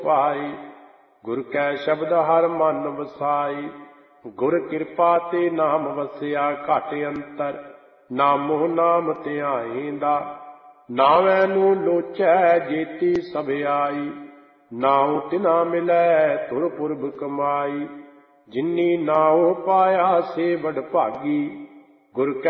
ਭਾਈ। ਗੁਰ ਕੈ ਸ਼ਬਦ ਹਰ ਮਨ ਵਸਾਈ। ਗੁਰ ਕਿਰਪਾ ਤੇ ਨਾਮ ਵਸਿਆ ਘਟ ਅੰਤਰ। ਨਾਮੋ ਨਾਮ ਧਿਆਈਂਦਾ। ਨਾਵੇਂ ਨੂੰ ਲੋਚੈ ਜੇਤੀ ਸਭ ਆਈ। ਨਾਉ ਤਿਨਾ ਮਿਲੈ ਤੁਰ ਪੁਰਬ ਕਮਾਈ। ਜਿਨੀ ਨਾਉ ਪਾਇਆ ਸੇ ਵਡ ਭਾਗੀ। ਗੁਰ